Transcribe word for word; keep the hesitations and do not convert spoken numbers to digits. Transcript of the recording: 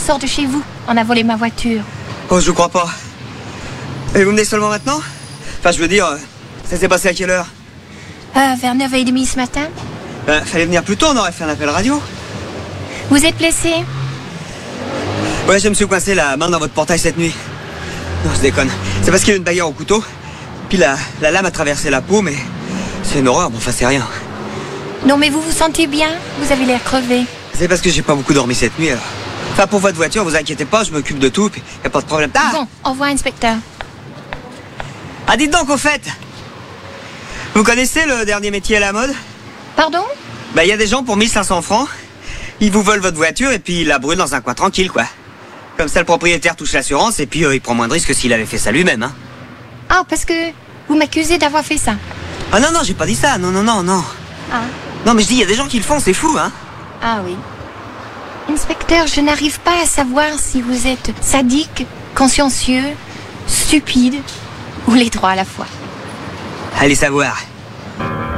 sort de chez vous. On a volé ma voiture. Oh, je vous crois pas. Et vous venez seulement maintenant? Enfin, je veux dire, euh, ça s'est passé à quelle heure? Euh, vers neuf heures trente ce matin. Ben, fallait venir plus tôt, on aurait fait un appel radio. Vous êtes blessé? Ouais, je me suis coincé la main dans votre portail cette nuit. Non, je déconne. C'est parce qu'il y a eu une bagarre au couteau. Puis la, la lame a traversé la peau, mais c'est une horreur, bon, enfin, c'est rien. Non, mais vous vous sentez bien? Vous avez l'air crevé. C'est parce que j'ai pas beaucoup dormi cette nuit, alors. Enfin, pour votre voiture, vous inquiétez pas, je m'occupe de tout, puis y a pas de problème. Ah! Bon, au revoir, inspecteur. Ah, dites donc, au fait, vous connaissez le dernier métier à la mode? Pardon? Bah, il y a des gens pour mille cinq cents francs, ils vous volent votre voiture et puis ils la brûlent dans un coin tranquille, quoi. Comme ça, le propriétaire touche l'assurance et puis euh, il prend moins de risques que s'il avait fait ça lui-même, hein. Ah, parce que vous m'accusez d'avoir fait ça. Ah non, non, j'ai pas dit ça, non, non, non, non. Ah. Non, mais je dis, il y a des gens qui le font, c'est fou, hein. Ah oui. Inspecteur, je n'arrive pas à savoir si vous êtes sadique, consciencieux, stupide ou les trois à la fois. Allez savoir.